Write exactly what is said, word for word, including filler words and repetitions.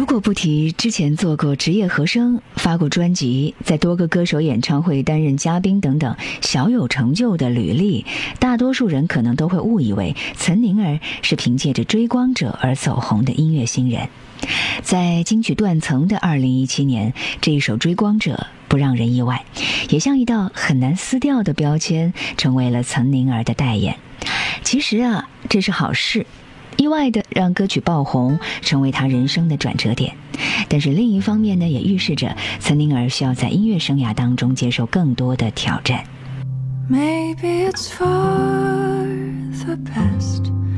果不提之前做过职业和声、发过专辑、在多个歌手演唱会担任嘉宾等等小有成就的履历，大多数人可能都会误以为岑宁儿是凭借着《追光者》而走红的音乐新人。在金曲断层的二零一七年，这一首《追光者》不让人意外，也像一道很难撕掉的标签，成为了岑宁儿的代言。其实啊，这是好事，意外的让歌曲爆红，成为他人生的转折点。但是另一方面呢，也预示着岑宁儿需要在音乐生涯当中接受更多的挑战。 Maybe it's for the best